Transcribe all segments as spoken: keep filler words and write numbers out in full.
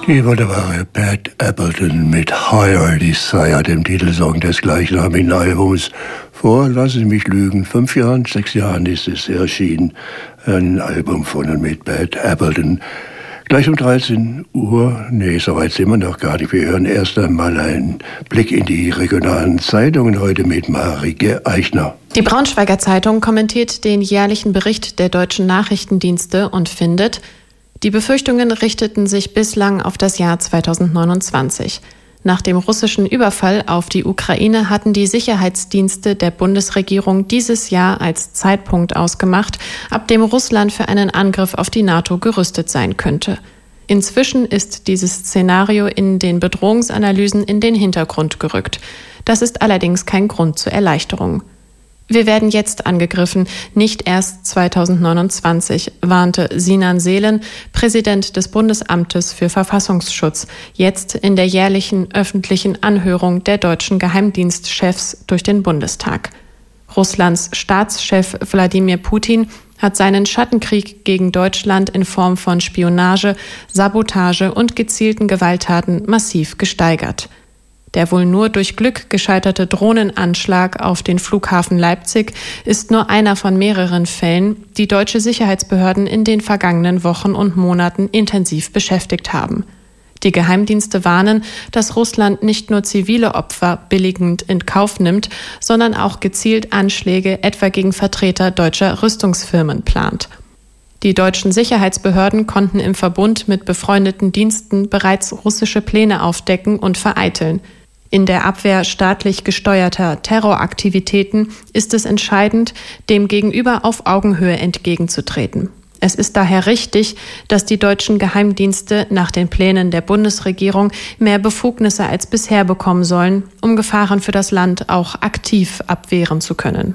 Die wunderbare Pat Appleton mit Higher Desire, dem Titelsong des gleichnamigen Albums. Vor, lass es mich lügen, fünf Jahren, sechs Jahren ist es erschienen. Ein Album von und mit Pat Appleton. Gleich um dreizehn Uhr, nee, soweit sind wir noch gar nicht. Wir hören erst einmal einen Blick in die regionalen Zeitungen, heute mit Marike Eichner. Die Braunschweiger Zeitung kommentiert den jährlichen Bericht der deutschen Nachrichtendienste und findet: Die Befürchtungen richteten sich bislang auf das Jahr zweitausendneunundzwanzig. Nach dem russischen Überfall auf die Ukraine hatten die Sicherheitsdienste der Bundesregierung dieses Jahr als Zeitpunkt ausgemacht, ab dem Russland für einen Angriff auf die NATO gerüstet sein könnte. Inzwischen ist dieses Szenario in den Bedrohungsanalysen in den Hintergrund gerückt. Das ist allerdings kein Grund zur Erleichterung. Wir werden jetzt angegriffen, nicht erst zweitausendneunundzwanzig, warnte Sinan Seelen, Präsident des Bundesamtes für Verfassungsschutz, jetzt in der jährlichen öffentlichen Anhörung der deutschen Geheimdienstchefs durch den Bundestag. Russlands Staatschef Wladimir Putin hat seinen Schattenkrieg gegen Deutschland in Form von Spionage, Sabotage und gezielten Gewalttaten massiv gesteigert. Der wohl nur durch Glück gescheiterte Drohnenanschlag auf den Flughafen Leipzig ist nur einer von mehreren Fällen, die deutsche Sicherheitsbehörden in den vergangenen Wochen und Monaten intensiv beschäftigt haben. Die Geheimdienste warnen, dass Russland nicht nur zivile Opfer billigend in Kauf nimmt, sondern auch gezielt Anschläge etwa gegen Vertreter deutscher Rüstungsfirmen plant. Die deutschen Sicherheitsbehörden konnten im Verbund mit befreundeten Diensten bereits russische Pläne aufdecken und vereiteln. In der Abwehr staatlich gesteuerter Terroraktivitäten ist es entscheidend, dem Gegenüber auf Augenhöhe entgegenzutreten. Es ist daher richtig, dass die deutschen Geheimdienste nach den Plänen der Bundesregierung mehr Befugnisse als bisher bekommen sollen, um Gefahren für das Land auch aktiv abwehren zu können.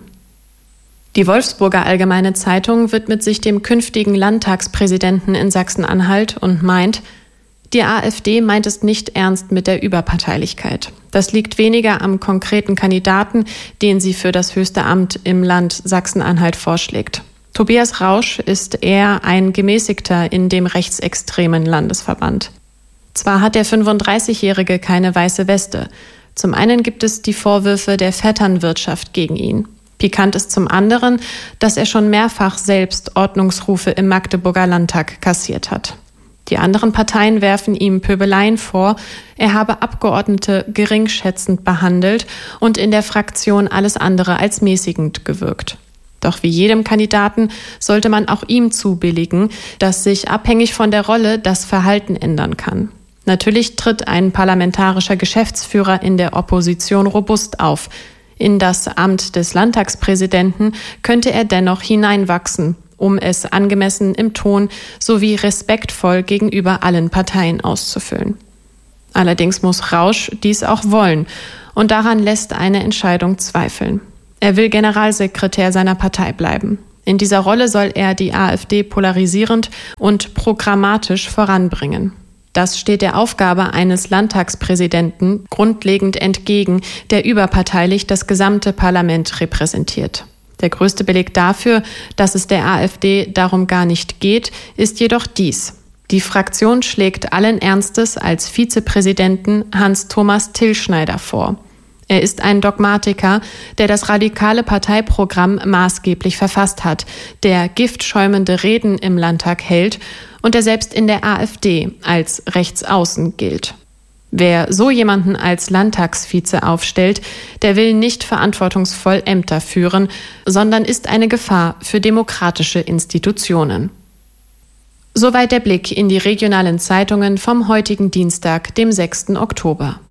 Die Wolfsburger Allgemeine Zeitung widmet sich dem künftigen Landtagspräsidenten in Sachsen-Anhalt und meint: Die AfD meint es nicht ernst mit der Überparteilichkeit. Das liegt weniger am konkreten Kandidaten, den sie für das höchste Amt im Land Sachsen-Anhalt vorschlägt. Tobias Rausch ist eher ein Gemäßigter in dem rechtsextremen Landesverband. Zwar hat der fünfunddreißigjährige keine weiße Weste. Zum einen gibt es die Vorwürfe der Vetternwirtschaft gegen ihn. Pikant ist zum anderen, dass er schon mehrfach selbst Ordnungsrufe im Magdeburger Landtag kassiert hat. Die anderen Parteien werfen ihm Pöbeleien vor, er habe Abgeordnete geringschätzend behandelt und in der Fraktion alles andere als mäßigend gewirkt. Doch wie jedem Kandidaten sollte man auch ihm zubilligen, dass sich abhängig von der Rolle das Verhalten ändern kann. Natürlich tritt ein parlamentarischer Geschäftsführer in der Opposition robust auf. In das Amt des Landtagspräsidenten könnte er dennoch hineinwachsen, um es angemessen im Ton sowie respektvoll gegenüber allen Parteien auszufüllen. Allerdings muss Rausch dies auch wollen, und daran lässt eine Entscheidung zweifeln. Er will Generalsekretär seiner Partei bleiben. In dieser Rolle soll er die AfD polarisierend und programmatisch voranbringen. Das steht der Aufgabe eines Landtagspräsidenten grundlegend entgegen, der überparteilich das gesamte Parlament repräsentiert. Der größte Beleg dafür, dass es der AfD darum gar nicht geht, ist jedoch dies: Die Fraktion schlägt allen Ernstes als Vizepräsidenten Hans-Thomas Tillschneider vor. Er ist ein Dogmatiker, der das radikale Parteiprogramm maßgeblich verfasst hat, der giftschäumende Reden im Landtag hält und der selbst in der AfD als rechtsaußen gilt. Wer so jemanden als Landtagsvize aufstellt, der will nicht verantwortungsvoll Ämter führen, sondern ist eine Gefahr für demokratische Institutionen. Soweit der Blick in die regionalen Zeitungen vom heutigen Dienstag, dem sechsten Oktober.